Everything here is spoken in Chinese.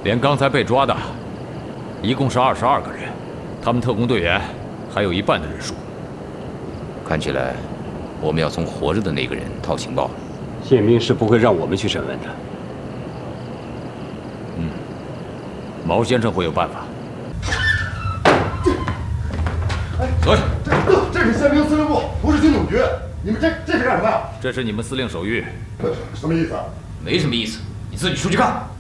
连刚才被抓的，一共是22个人，他们特工队员还有一半的人数。 看起来，我们要从活着的那个人套情报了。 宪兵是不会让我们去审问的。 毛先生会有办法。 走。这是宪兵司令部，不是军统局。你们这是干什么呀？ 这是你们司令手谕。 什么意思啊？ 没什么意思，你自己出去看。